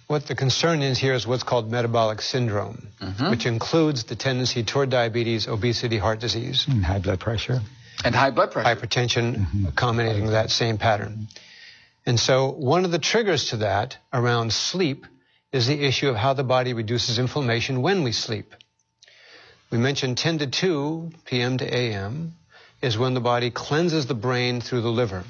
what the concern is here is what's called metabolic syndrome, which includes the tendency toward diabetes, obesity, heart disease. And high blood pressure. And high blood pressure. Hypertension, culminating with that same pattern. And so one of the triggers to that around sleep is the issue of how the body reduces inflammation when we sleep. We mentioned 10 to 2 p.m. to a.m. is when the body cleanses the brain through the liver.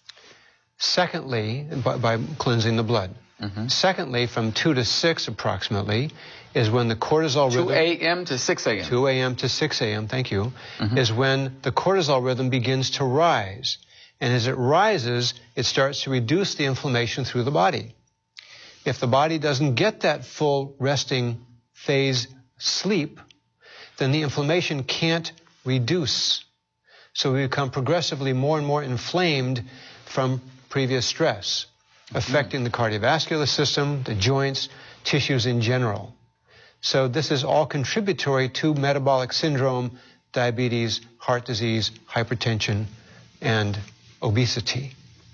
Secondly, by cleansing the blood. Secondly, from 2 to 6 approximately, is when the cortisol rhythm... 2 a.m. to 6 a.m. 2 a.m. to 6 a.m., thank you, is when the cortisol rhythm begins to rise. And as it rises, it starts to reduce the inflammation through the body. If the body doesn't get that full resting phase sleep, then the inflammation can't reduce. So we become progressively more and more inflamed from previous stress, affecting the cardiovascular system, the joints, tissues in general. So this is all contributory to metabolic syndrome, diabetes, heart disease, hypertension, and obesity.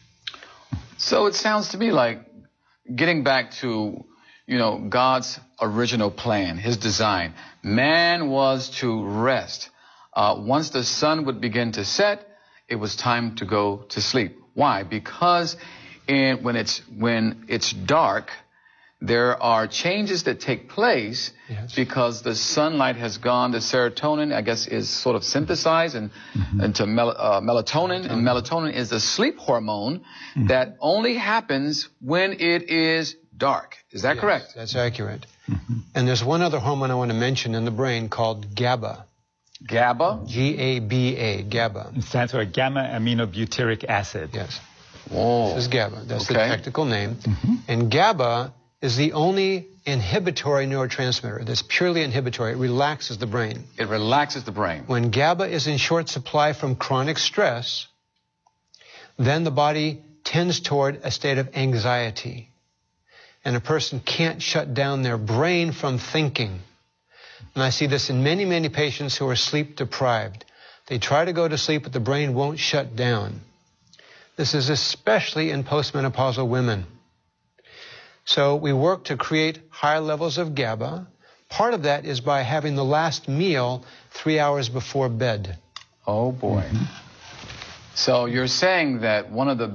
So it sounds to me like getting back to, God's original plan, his design. Man was to rest. Once the sun would begin to set, it was time to go to sleep. Why? Because when it's dark, there are changes that take place because the sunlight has gone, the serotonin, I guess, is sort of synthesized into melatonin, and melatonin is the sleep hormone that only happens when it is dark. Is that correct? That's accurate. And there's one other hormone I want to mention in the brain called GABA. GABA? G-A-B-A, GABA. It stands for gamma-aminobutyric acid. Yes. Whoa. This is GABA. That's the technical name. And GABA is the only inhibitory neurotransmitter that's purely inhibitory. It relaxes the brain. It relaxes the brain. When GABA is in short supply from chronic stress, then the body tends toward a state of anxiety. And a person can't shut down their brain from thinking. And I see this in many, many patients who are sleep deprived. They try to go to sleep, but the brain won't shut down. This is especially in postmenopausal women. So we work to create higher levels of GABA. Part of that is by having the last meal 3 hours before bed. Oh, boy. So you're saying that one of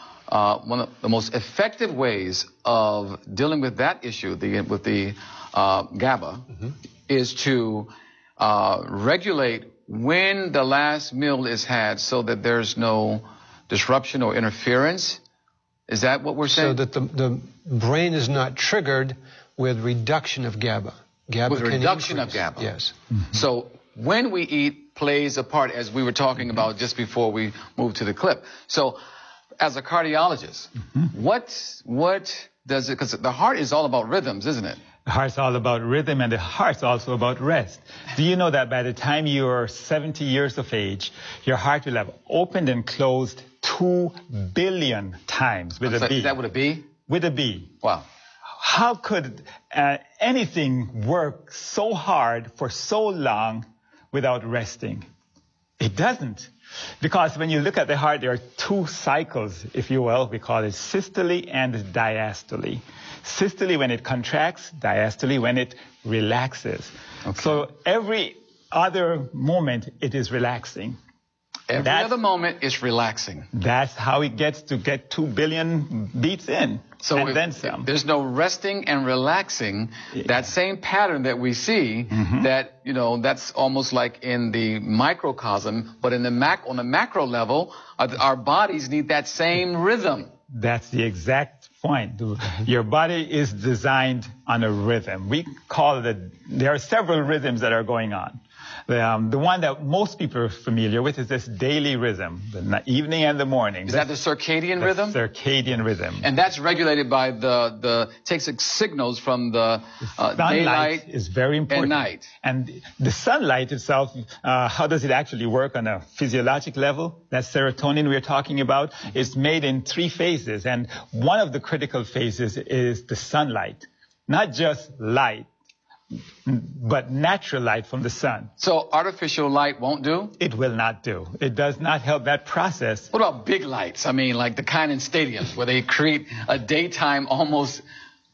the most effective ways of dealing with that issue, with the GABA, is to regulate when the last meal is had so that there's no disruption or interference. Is that what we're saying? So that the brain is not triggered with reduction of GABA. With reduction of GABA. Yes. So when we eat plays a part, as we were talking about just before we moved to the clip. So as a cardiologist, what does it, because the heart is all about rhythms, isn't it? The heart's all about rhythm, and the heart's also about rest. Do you know that by the time you're 70 years of age, your heart will have opened and closed 2 billion times with a B? Is that with a B? With a B. Wow. How could anything work so hard for so long without resting? It doesn't. Because when you look at the heart, there are 2 cycles, if you will. We call it systole and diastole. Systole when it contracts, diastole when it relaxes. Okay. So every other moment, it is relaxing. Every other moment is relaxing. That's how it gets to get 2 billion beats in. So and then some. There's no resting and relaxing. That same pattern that we see, that, that's almost like in the microcosm, but on the macro level, our bodies need that same rhythm. That's the exact point. Your body is designed on a rhythm. We call it, there are several rhythms that are going on. The one that most people are familiar with is this daily rhythm, the evening and the morning. Is that the circadian rhythm? Circadian rhythm. And that's regulated by takes signals from the daylight is very important. And night. And the sunlight itself, how does it actually work on a physiologic level? That serotonin we're talking about is made in 3 phases. And one of the critical phases is the sunlight. Not just light, but natural light from the sun. So artificial light won't do? It will not do. It does not help that process. What about big lights? I mean, like the kind in stadiums where they create a daytime almost